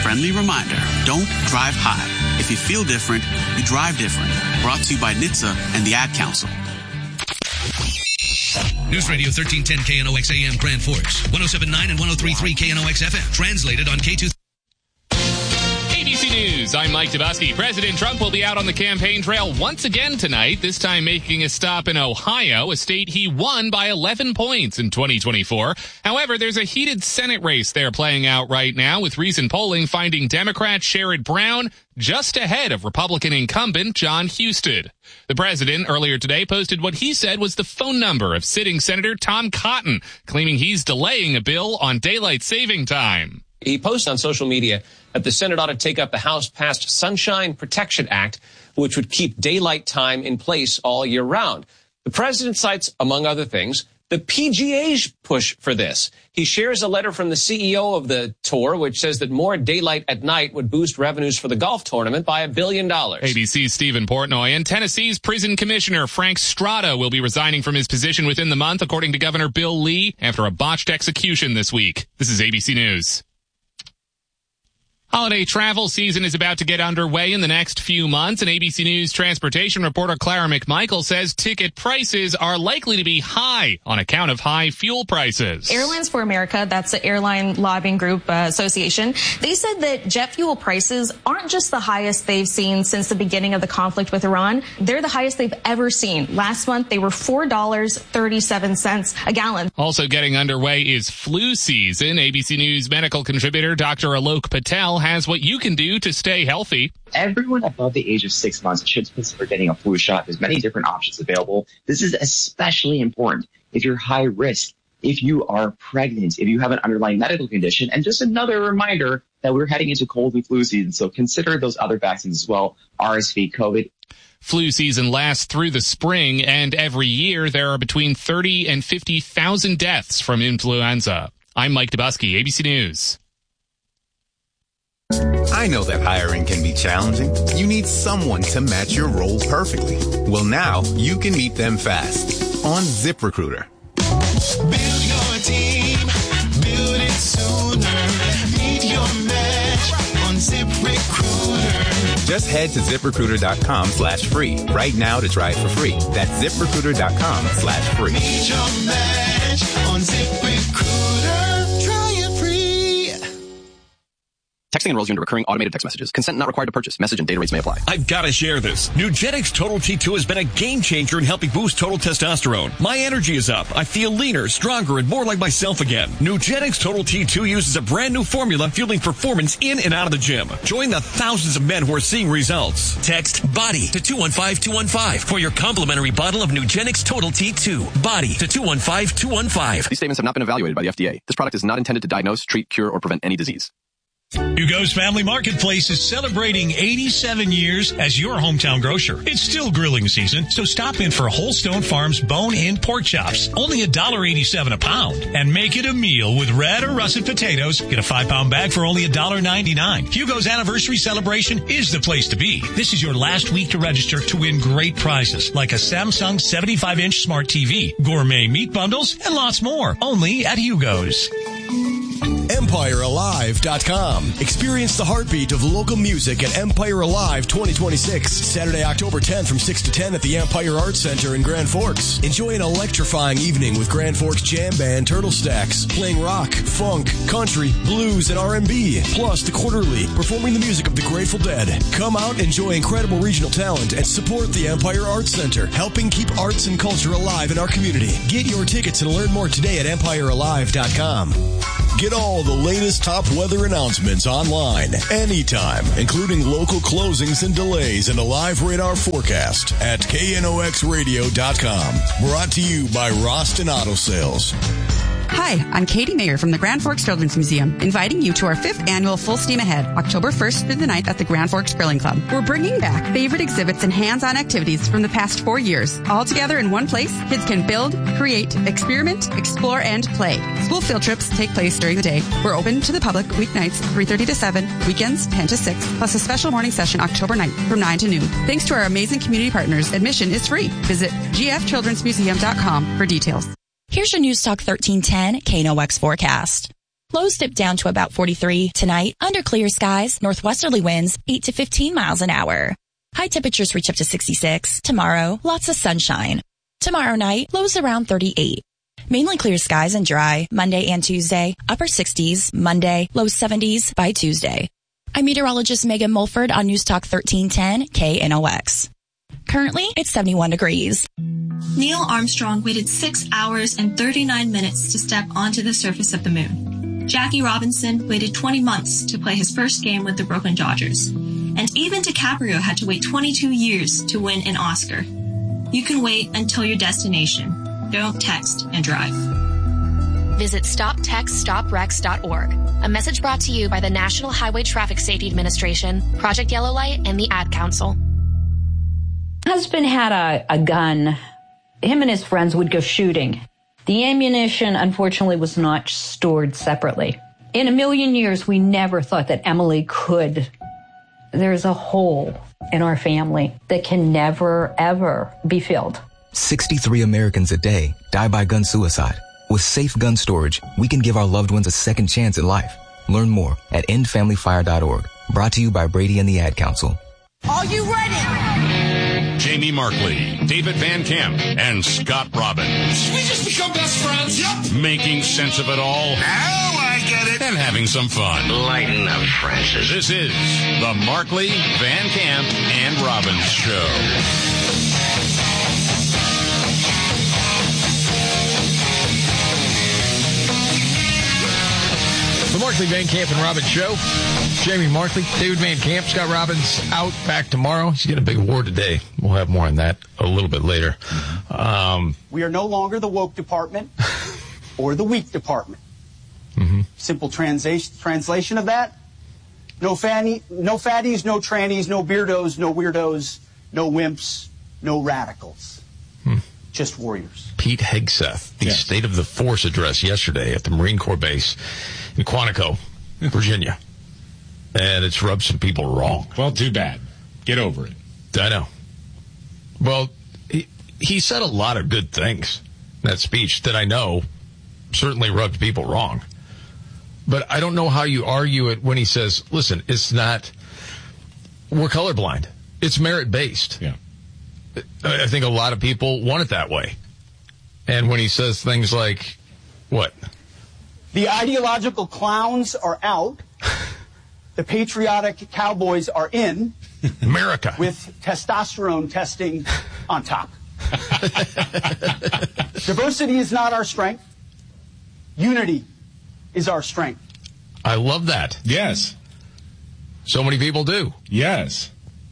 friendly reminder, don't drive high. If you feel different, you drive different. Brought to you by NHTSA and the Ad Council. News Radio 1310 KNOX AM Grand Forks, 107.9 and 103.3 KNOX FM. Translated on K2. ABC News, I'm Mike Dubusky. President Trump will be out on the campaign trail once again tonight, this time making a stop in Ohio, a state he won by 11 points in 2024. However, there's a heated Senate race there playing out right now, with recent polling finding Democrat Sherrod Brown just ahead of Republican incumbent John Husted. The president earlier today posted what he said was the phone number of sitting Senator Tom Cotton, claiming he's delaying a bill on daylight saving time. He posted on social media that the Senate ought to take up the House-passed Sunshine Protection Act, which would keep daylight time in place all year round. The president cites, among other things, the PGA's push for this. He shares a letter from the CEO of the tour, which says that more daylight at night would boost revenues for the golf tournament by $1 billion. ABC's Stephen Portnoy and Tennessee's prison commissioner Frank Strada will be resigning from his position within the month, according to Governor Bill Lee, after a botched execution this week. This is ABC News. Holiday travel season is about to get underway in the next few months, and ABC News transportation reporter Clara McMichael says ticket prices are likely to be high on account of high fuel prices. Airlines for America, that's the Airline Lobbying Group Association, they said that jet fuel prices aren't just the highest they've seen since the beginning of the conflict with Iran. They're the highest they've ever seen. Last month, they were $4.37 a gallon. Also getting underway is flu season. ABC News medical contributor Dr. Alok Patel has what you can do to stay healthy. Everyone above the age of 6 months should consider getting a flu shot. There's many different options available. This is especially important if you're high risk, if you are pregnant, if you have an underlying medical condition. And just another reminder that we're heading into cold and flu season, so consider those other vaccines as well, RSV, COVID. Flu season lasts through the spring, and every year there are between 30 and 50,000 deaths from influenza. I'm Mike Dubusky, ABC News. I know that hiring can be challenging. You need someone to match your role perfectly. Well, now you can meet them fast on ZipRecruiter. Build your team, build it sooner. Meet your match on ZipRecruiter. Just head to ZipRecruiter.com/free right now to try it for free. That's ZipRecruiter.com/free. Meet your match on ZipRecruiter. Try it free. Texting enrolls you into recurring automated text messages. Consent not required to purchase. Message and data rates may apply. I've got to share this. Nugenix Total T2 has been a game changer in helping boost total testosterone. My energy is up. I feel leaner, stronger, and more like myself again. Nugenix Total T2 uses a brand new formula fueling performance in and out of the gym. Join the thousands of men who are seeing results. Text BODY to 215-215 for your complimentary bottle of Nugenix Total T2. BODY to 215-215. These statements have not been evaluated by the FDA. This product is not intended to diagnose, treat, cure, or prevent any disease. Hugo's Family Marketplace is celebrating 87 years as your hometown grocer. It's still grilling season, so stop in for Holstone Farms bone-in pork chops. Only $1.87 a pound. And make it a meal with red or russet potatoes. Get a 5-pound bag for only $1.99. Hugo's anniversary celebration is the place to be. This is your last week to register to win great prizes like a Samsung 75-inch smart TV, gourmet meat bundles, and lots more. Only at Hugo's. EmpireAlive.com. Experience the heartbeat of local music at Empire Alive 2026. Saturday, October 10th from 6 to 10 at the Empire Arts Center in Grand Forks. Enjoy an electrifying evening with Grand Forks jam band Turtle Stacks, playing rock, funk, country, blues, and R&B. Plus, the Quarterly, performing the music of the Grateful Dead. Come out, enjoy incredible regional talent, and support the Empire Arts Center, helping keep arts and culture alive in our community. Get your tickets and learn more today at EmpireAlive.com. Get all the latest top weather announcements online, anytime, including local closings and delays and a live radar forecast at KNOXradio.com. Brought to you by Roston Auto Sales. Hi, I'm Katie Mayer from the Grand Forks Children's Museum, inviting you to our 5th annual Full Steam Ahead, October 1st through the 9th at the Grand Forks Grilling Club. We're bringing back favorite exhibits and hands-on activities from the past 4 years, all together in one place. Kids can build, create, experiment, explore, and play. School field trips take place during the day. We're open to the public weeknights 3:30 to 7, weekends 10 to 6, plus a special morning session October 9th from 9 to noon. Thanks to our amazing community partners, admission is free. Visit gfchildrensmuseum.com for details. Here's your News Talk 1310 KNOX forecast. Lows dip down to about 43. Tonight, under clear skies, northwesterly winds 8 to 15 miles an hour. High temperatures reach up to 66. Tomorrow, lots of sunshine. Tomorrow night, lows around 38. Mainly clear skies and dry, Monday and Tuesday, upper 60s, Monday, low 70s by Tuesday. I'm meteorologist Megan Mulford on News Talk 1310 KNOX. Currently, it's 71 degrees. Neil Armstrong waited 6 hours and 39 minutes to step onto the surface of the moon. Jackie Robinson waited 20 months to play his first game with the Brooklyn Dodgers. And even DiCaprio had to wait 22 years to win an Oscar. You can wait until your destination. Don't text and drive. Visit StopTextStopWrecks.org. A message brought to you by the National Highway Traffic Safety Administration, Project Yellow Light, and the Ad Council. Husband had a gun. Him and his friends would go shooting. The ammunition, unfortunately, was not stored separately. In a million years, we never thought that Emily could. There's a hole in our family that can never, ever be filled. 63 Americans a day die by gun suicide. With safe gun storage, we can give our loved ones a second chance at life. Learn more at endfamilyfire.org. Brought to you by Brady and the Ad Council. Are you ready? Jamie Markley, David Van Camp, and Scott Robbins. We just become best friends. Yep. Making sense of it all. Now I get it. And having some fun. Lighten up, Francis. This is the Markley, Van Camp, and Robbins Show. The Markley, Van Camp, and Robbins Show. Jamie Markley, David Van Camp, Scott Robbins out back tomorrow. He's getting a big award today. We'll have more on that a little bit later. We are no longer the woke department or the weak department. Simple translation of that. No fatties, no trannies, no beardos, no weirdos, no wimps, no radicals. Just warriors. Pete Hegseth, the State of the Force address yesterday at the Marine Corps base in Quantico, Virginia. And it's rubbed some people wrong. Well, too bad. Get over it. I know. Well, he said a lot of good things in that speech that I know certainly rubbed people wrong. But I don't know how you argue it when he says, listen, it's not, we're colorblind. It's merit-based. Yeah. I think a lot of people want it that way. And when he says things like, what? The ideological clowns are out. The patriotic cowboys are in. America. With testosterone testing on top. Diversity is not our strength. Unity is our strength. I love that. Yes. So many people do. Yes.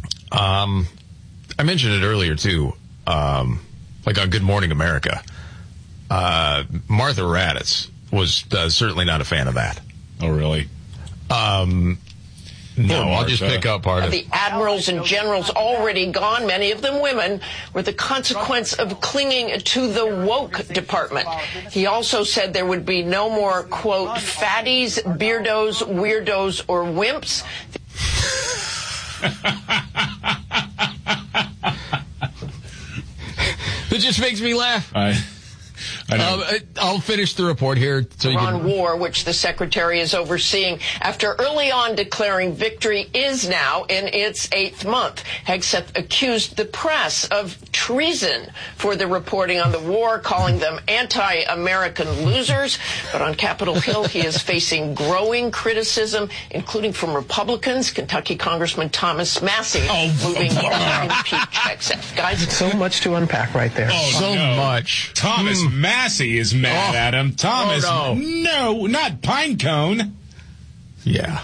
I mentioned it earlier, too, like on Good Morning America. Martha Raddatz was certainly not a fan of that. Oh, really? No, I'll just pick up part of The admirals and generals already gone, many of them women, were the consequence of clinging to the woke department. He also said there would be no more, quote, fatties, beardos, weirdos, or wimps. It just makes me laugh. I'll finish the report here. So Iran war, which the secretary is overseeing after early on declaring victory, is now in its 8th month. Hegseth accused the press of treason for the reporting on the war, calling them anti-American losers. But on Capitol Hill, he is facing growing criticism, including from Republicans. Kentucky Congressman Thomas Massey moving to impeach Hegseth. Guys, so much to unpack right there. Much. Thomas Massey is mad at him. Thomas, no, not Pinecone. Yeah.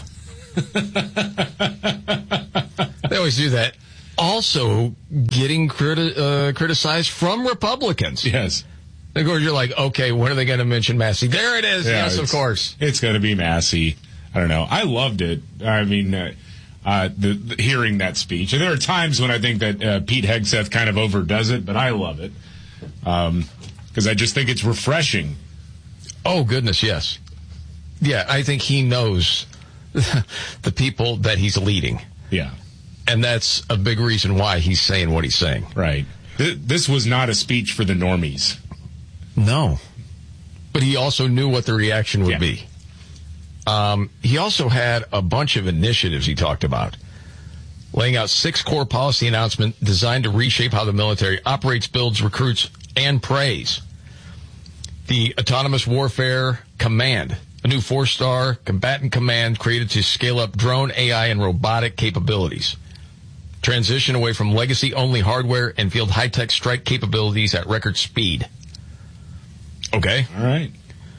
They always do that. Also getting criticized from Republicans. Yes. Of course, you're like, okay, when are they going to mention Massey? There it is. Yeah, yes, of course. It's going to be Massey. I don't know. I loved it. I mean, the hearing that speech. And there are times when I think that Pete Hegseth kind of overdoes it, but I love it. Because I just think it's refreshing. Oh, goodness, yes. Yeah, I think he knows the people that he's leading. Yeah. And that's a big reason why he's saying what he's saying. Right. This was not a speech for the normies. No. But he also knew what the reaction would be. He also had a bunch of initiatives he talked about, laying out 6 core policy announcements designed to reshape how the military operates, builds, recruits, and prays. The Autonomous Warfare Command, a new 4-star combatant command created to scale up drone, AI, and robotic capabilities. Transition away from legacy-only hardware and field high-tech strike capabilities at record speed. Okay. All right.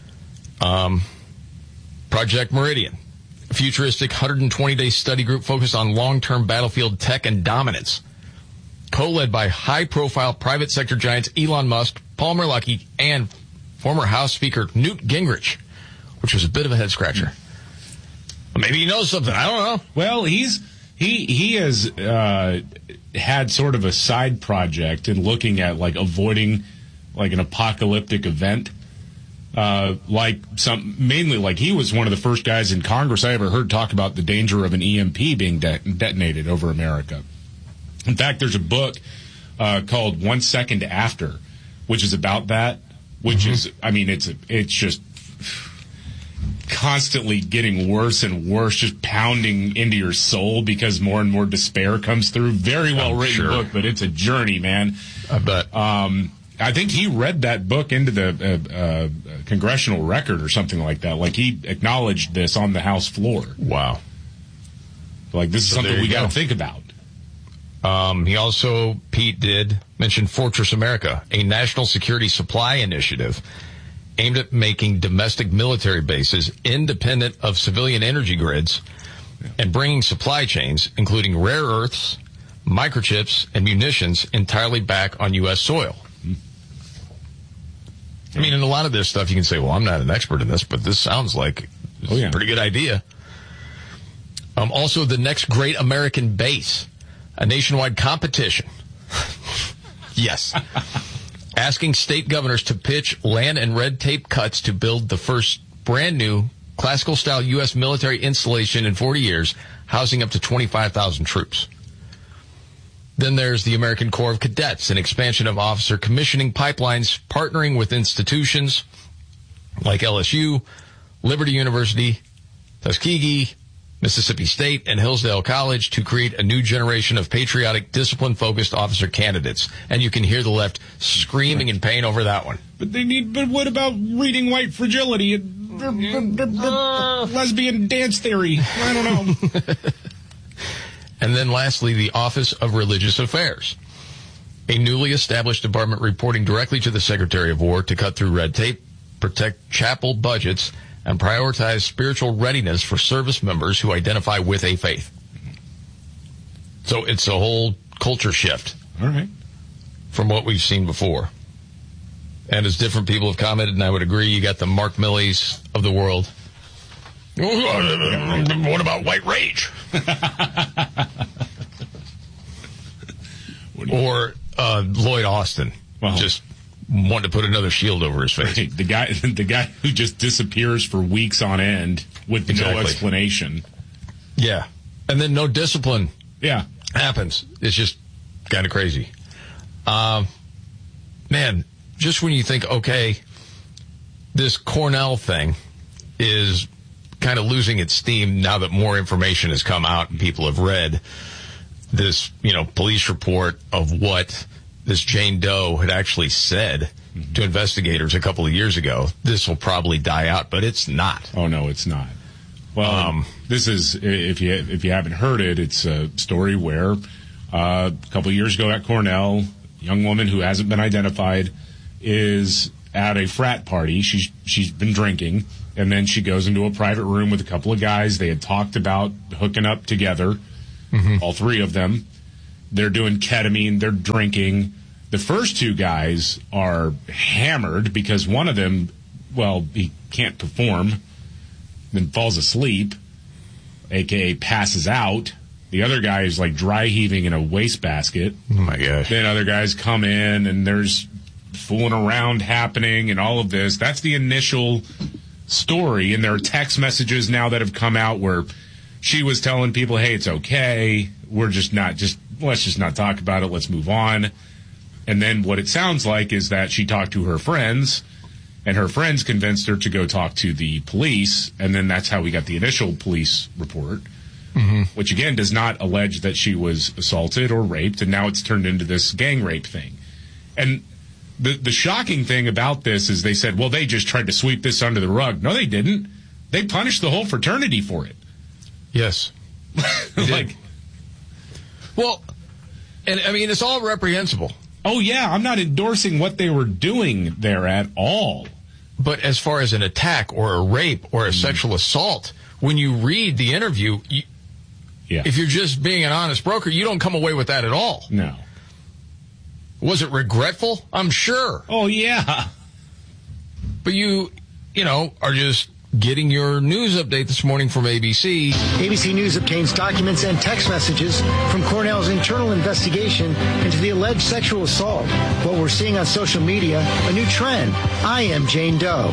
Project Meridian, a futuristic 120-day study group focused on long-term battlefield tech and dominance. Co-led by high-profile private sector giants Elon Musk, Paul Merlucky, and former House Speaker Newt Gingrich, which was a bit of a head-scratcher. Maybe he knows something. I don't know. Well, he has had sort of a side project in looking at like avoiding like an apocalyptic event. Mainly like he was one of the first guys in Congress I ever heard talk about the danger of an EMP being detonated over America. In fact, there's a book called 1 Second After, which is about that, which is, I mean, it's just constantly getting worse and worse, just pounding into your soul because more and more despair comes through. Very well written book, but it's a journey, man. I bet. I think he read that book into the congressional record or something like that. Like he acknowledged this on the House floor. Wow. Like this is something we got to think about. He also, Pete did mention Fortress America, a national security supply initiative aimed at making domestic military bases independent of civilian energy grids and bringing supply chains, including rare earths, microchips, and munitions, entirely back on U.S. soil. I mean, in a lot of this stuff, you can say, well, I'm not an expert in this, but this sounds like a pretty good idea. Also, the next great American base, a nationwide competition. Yes. Asking state governors to pitch land and red tape cuts to build the first brand new classical-style U.S. military installation in 40 years, housing up to 25,000 troops. Then there's the American Corps of Cadets, an expansion of officer commissioning pipelines, partnering with institutions like LSU, Liberty University, Tuskegee, Mississippi State, and Hillsdale College to create a new generation of patriotic, discipline-fosed officer candidates. And you can hear the left screaming in pain over that one. But what about reading White Fragility and lesbian dance theory? I don't know. And then lastly, the Office of Religious Affairs, a newly established department reporting directly to the Secretary of War to cut through red tape, protect chapel budgets, and prioritize spiritual readiness for service members who identify with a faith. So it's a whole culture shift. All right. From what we've seen before. And as different people have commented, and I would agree, you got the Mark Milleys of the world. What about white rage? Or Lloyd Austin. Just wanted to put another shield over his face. Right. The guy who just disappears for weeks on end with no explanation. Yeah. And then no discipline. Yeah. Happens. It's just kind of crazy. Man, just when you think, okay, this Cornell thing is kind of losing its steam now that more information has come out and people have read this, police report of what this Jane Doe had actually said to investigators a couple of years ago. This will probably die out, but it's not. Oh, no, it's not. Well, this is, if you haven't heard it, it's a story where a couple of years ago at Cornell, a young woman who hasn't been identified is at a frat party. She's been drinking, and then she goes into a private room with a couple of guys. They had talked about hooking up together, all three of them. They're doing ketamine. They're drinking. The first two guys are hammered because one of them, he can't perform, then falls asleep, a.k.a. passes out. The other guy is like dry heaving in a wastebasket. Oh, my gosh. Then other guys come in, and there's fooling around happening and all of this. That's the initial story, and there are text messages now that have come out where she was telling people, hey, it's okay. We're let's just not talk about it. Let's move on. And then what it sounds like is that she talked to her friends, And her friends convinced her to go talk to the police, and then that's how we got the initial police report, which again does not allege that she was assaulted or raped, and now it's turned into this gang rape thing. And the shocking thing about this is they said, well, they just tried to sweep this under the rug. No, they didn't. They punished the whole fraternity for it. Yes. Well, and I mean, it's all reprehensible. Oh, yeah, I'm not endorsing what they were doing there at all. But as far as an attack or a rape or a sexual assault, when you read the interview, if you're just being an honest broker, you don't come away with that at all. No. Was it regretful? I'm sure. Oh, yeah. But you are just getting your news update this morning from ABC. ABC News obtains documents and text messages from Cornell's internal investigation into the alleged sexual assault. What we're seeing on social media, a new trend. I am Jane Doe.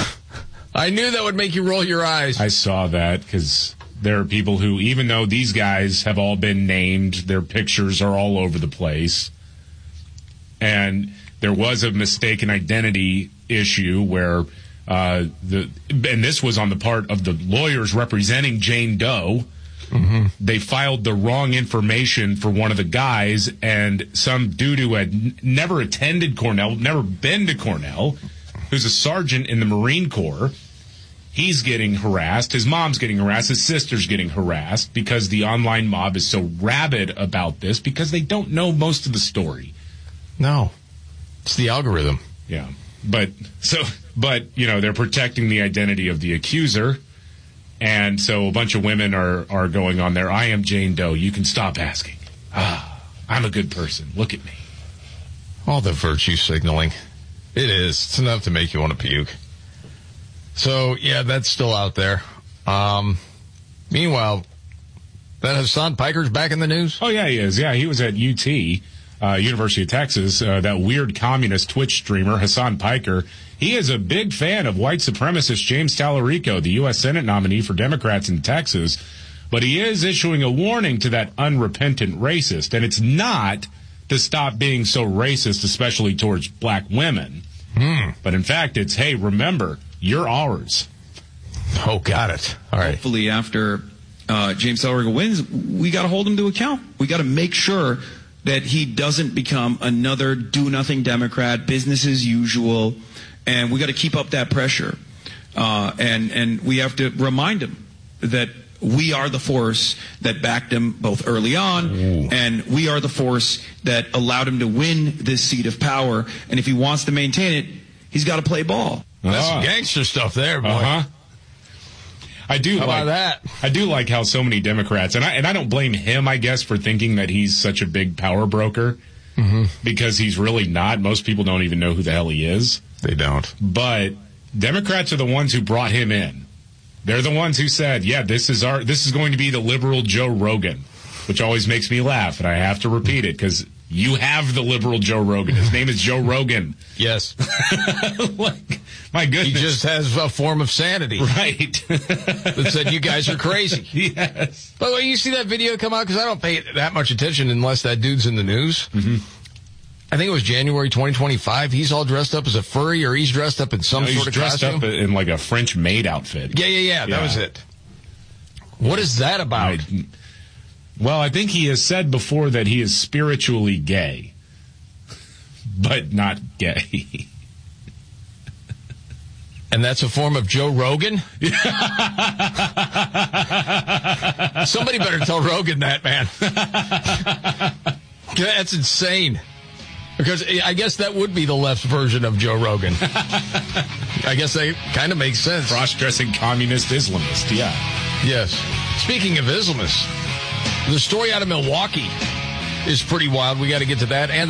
I knew that would make you roll your eyes. I saw that because there are people who, even though these guys have all been named, their pictures are all over the place. And there was a mistaken identity issue where and this was on the part of the lawyers representing Jane Doe. They filed the wrong information for one of the guys, and some dude who had never attended Cornell, never been to Cornell, who's a sergeant in the Marine Corps, he's getting harassed. His mom's getting harassed. His sister's getting harassed because the online mob is so rabid about this because they don't know most of the story. No. It's the algorithm. Yeah. But they're protecting the identity of the accuser. And so a bunch of women are going on there. I am Jane Doe. You can stop asking. I'm a good person. Look at me. All the virtue signaling. It is. It's enough to make you want to puke. So, yeah, that's still out there. Meanwhile, that Hassan Piker's back in the news? Oh, yeah, he is. Yeah, he was at UT. University of Texas, that weird communist Twitch streamer, Hassan Piker, he is a big fan of white supremacist James Tallarico, the U.S. Senate nominee for Democrats in Texas, but he is issuing a warning to that unrepentant racist, and it's not to stop being so racist, especially towards black women, but in fact, it's, hey, remember, you're ours. Oh, got it. All right. Hopefully after James Tallarico wins, we got to hold him to account. We got to make sure that he doesn't become another do-nothing Democrat, business as usual, and we got to keep up that pressure. And we have to remind him that we are the force that backed him both early on, and we are the force that allowed him to win this seat of power. And if he wants to maintain it, he's got to play ball. That's some gangster stuff there, boy. I do How like about that. I do like how so many Democrats, and I don't blame him, I guess, for thinking that he's such a big power broker, because he's really not. Most people don't even know who the hell he is. They don't. But Democrats are the ones who brought him in. They're the ones who said, yeah, this is going to be the liberal Joe Rogan, which always makes me laugh, and I have to repeat it because you have the liberal Joe Rogan. His name is Joe Rogan. Yes. My goodness. He just has a form of sanity. Right. That said, you guys are crazy. Yes. By the way, you see that video come out? Because I don't pay that much attention unless that dude's in the news. I think it was January 2025. He's all dressed up as a furry, or he's dressed up in some sort of costume. He's dressed up in like a French maid outfit. Yeah. That was it. What is that about? Well, I think he has said before that he is spiritually gay, but not gay. And that's a form of Joe Rogan? Somebody better tell Rogan that, man. That's insane. Because I guess that would be the left's version of Joe Rogan. I guess that kind of makes sense. Cross-dressing communist Islamist, yeah. Yes. Speaking of Islamists, the story out of Milwaukee is pretty wild. We got to get to that. And